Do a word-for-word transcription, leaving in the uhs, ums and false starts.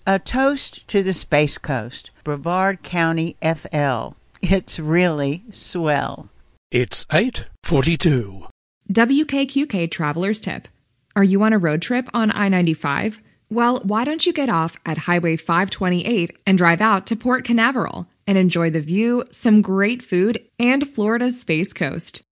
A toast to the Space Coast, Brevard County, F L. It's really swell. It's eight forty-two. W K Q K Traveler's Tip. Are you on a road trip on I ninety-five? Well, why don't you get off at Highway five twenty-eight and drive out to Port Canaveral and enjoy the view, some great food, and Florida's Space Coast.